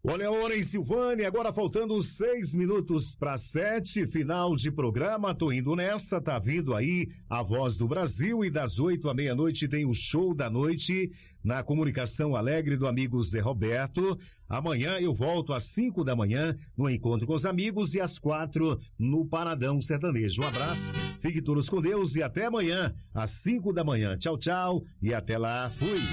Olha a hora em Silvânia, agora faltando 6 minutos para 7, final de programa, tô indo nessa, tá vindo aí a Voz do Brasil e das 8 à meia-noite tem o Show da Noite na Comunicação Alegre do amigo Zé Roberto. Amanhã eu volto às 5 da manhã no Encontro com os Amigos e às 4 no Paradão Sertanejo. Um abraço, fiquem todos com Deus e até amanhã às 5 da manhã. Tchau, tchau e até lá, fui!